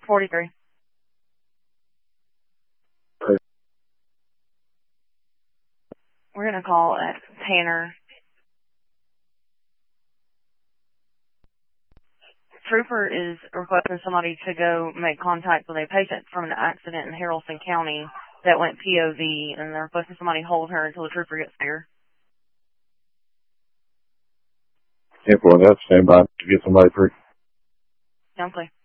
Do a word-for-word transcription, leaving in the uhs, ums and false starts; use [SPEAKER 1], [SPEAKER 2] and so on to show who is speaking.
[SPEAKER 1] forty-three. We're going to call at Tanner. Trooper is requesting somebody to go make contact with a patient from an accident in Haralson County that went P O V, and they're requesting somebody hold her until the trooper gets there.
[SPEAKER 2] ten four, that's stand by to get somebody free.
[SPEAKER 1] Sounds clear.